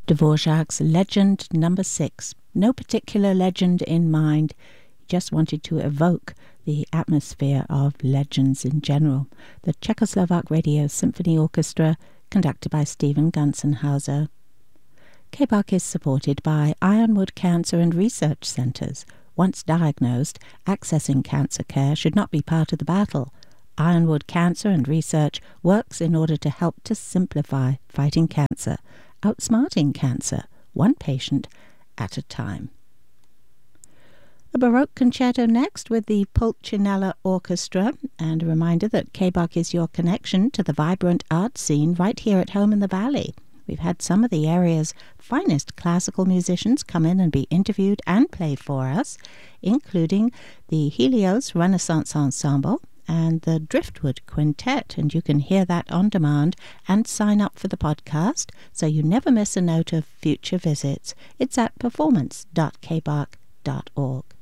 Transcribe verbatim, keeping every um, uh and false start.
Dvorak's Legend Number Six. No particular legend in mind. He just wanted to evoke the atmosphere of legends in general. The Czechoslovak Radio Symphony Orchestra, conducted by Stephen Gunzenhauser. K B A C is supported by Ironwood Cancer and Research Centres. Once diagnosed, accessing cancer care should not be part of the battle. Ironwood Cancer and Research works in order to help to simplify fighting cancer, outsmarting cancer, one patient at a time. A Baroque concerto next with the Pulcinella Orchestra, and a reminder that K B A C is your connection to the vibrant art scene right here at home in the Valley. We've had some of the area's finest classical musicians come in and be interviewed and play for us, including the Helios Renaissance Ensemble and the Driftwood Quintet, and you can hear that on demand and sign up for the podcast so you never miss a note of future visits. It's at performance dot k b a c dot org.